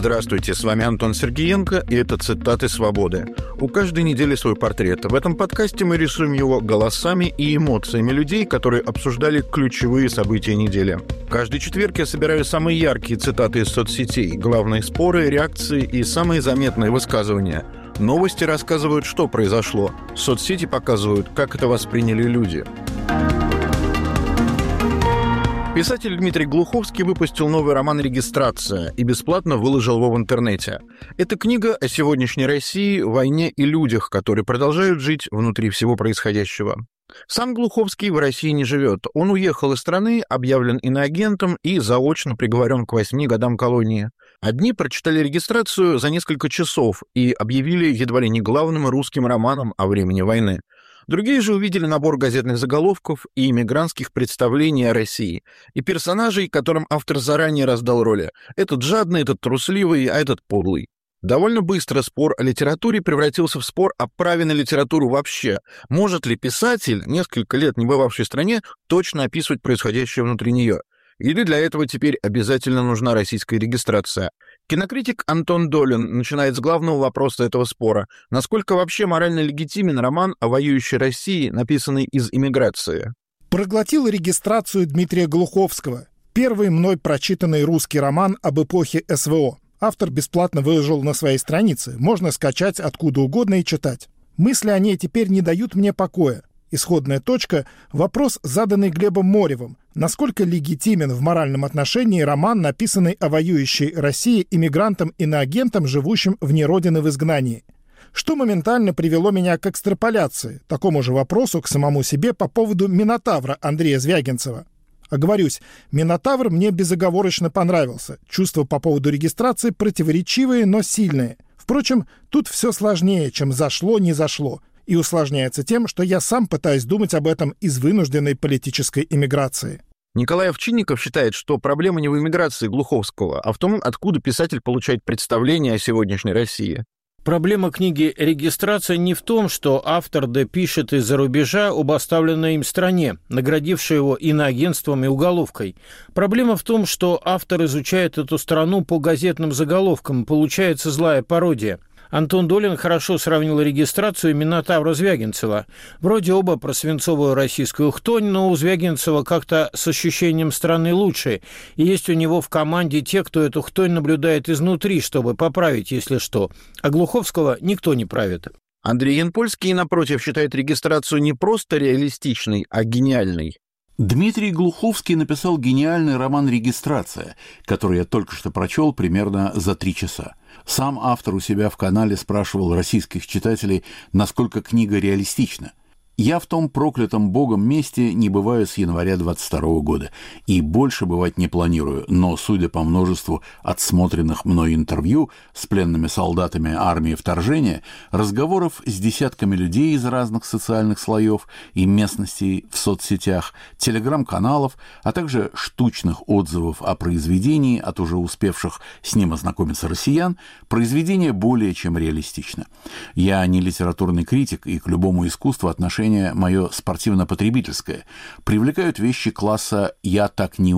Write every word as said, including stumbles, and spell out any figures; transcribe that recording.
Здравствуйте, с вами Антон Сергеенко, и это «Цитаты свободы». У каждой недели свой портрет. В этом подкасте мы рисуем его голосами и эмоциями людей, которые обсуждали ключевые события недели. Каждый четверг я собираю самые яркие цитаты из соцсетей, главные споры, реакции и самые заметные высказывания. Новости рассказывают, что произошло. Соцсети показывают, как это восприняли люди. Писатель Дмитрий Глуховский выпустил новый роман «Регистрация» и бесплатно выложил его в интернете. Это книга о сегодняшней России, войне и людях, которые продолжают жить внутри всего происходящего. Сам Глуховский в России не живет. Он уехал из страны, объявлен иноагентом и заочно приговорен к восьми годам колонии. Одни прочитали «Регистрацию» за несколько часов и объявили едва ли не главным русским романом о времени войны. Другие же увидели набор газетных заголовков и иммигрантских представлений о России, и персонажей, которым автор заранее раздал роли. Этот жадный, этот трусливый, а этот подлый. Довольно быстро спор о литературе превратился в спор о праве на литературу вообще. Может ли писатель, несколько лет не бывавший в стране, точно описывать происходящее внутри нее? Или для этого теперь обязательно нужна российская регистрация? Кинокритик Антон Долин начинает с главного вопроса этого спора. Насколько вообще морально легитимен роман о воюющей России, написанный из эмиграции? Проглотил регистрацию Дмитрия Глуховского. Первый мной прочитанный русский роман об эпохе эс вэ о. Автор бесплатно выложил на своей странице. Можно скачать откуда угодно и читать. Мысли о ней теперь не дают мне покоя. Исходная точка – вопрос, заданный Глебом Моревым. Насколько легитимен в моральном отношении роман, написанный о воюющей России иммигрантом-иноагентом, живущим вне родины в изгнании? Что моментально привело меня к экстраполяции, такому же вопросу к самому себе по поводу «Минотавра» Андрея Звягинцева. Оговорюсь, «Минотавр» мне безоговорочно понравился. Чувства по поводу регистрации противоречивые, но сильные. Впрочем, тут все сложнее, чем зашло-не зашло. И усложняется тем, что я сам пытаюсь думать об этом из вынужденной политической эмиграции. Николай Овчинников считает, что проблема не в эмиграции Глуховского, а в том, откуда писатель получает представление о сегодняшней России. Проблема книги «Регистрация» не в том, что автор да пишет из-за рубежа об оставленной им стране, наградившей его иноагентством и уголовкой. Проблема в том, что автор изучает эту страну по газетным заголовкам, получается злая пародия. Антон Долин хорошо сравнил «Регистрацию» и «Минотавра» Звягинцева. Вроде оба про свинцовую российскую хтонь, но у Звягинцева как-то с ощущением страны лучше. И есть у него в команде те, кто эту хтонь наблюдает изнутри, чтобы поправить, если что. А Глуховского никто не правит. Андрей Янпольский, напротив, считает «Регистрацию» не просто реалистичной, а гениальной. Дмитрий Глуховский написал гениальный роман «Регистрация», который я только что прочел примерно за три часа. Сам автор у себя в канале спрашивал российских читателей, насколько книга реалистична. Я в том проклятом богом месте не бываю с января двадцать второго года и больше бывать не планирую, но, судя по множеству отсмотренных мной интервью с пленными солдатами армии вторжения, разговоров с десятками людей из разных социальных слоев и местностей в соцсетях, телеграм-каналов, а также штучных отзывов о произведении от уже успевших с ним ознакомиться россиян, произведение более чем реалистично. Я не литературный критик и к любому искусству отношения мое спортивно-потребительское. Привлекают вещи класса «я так не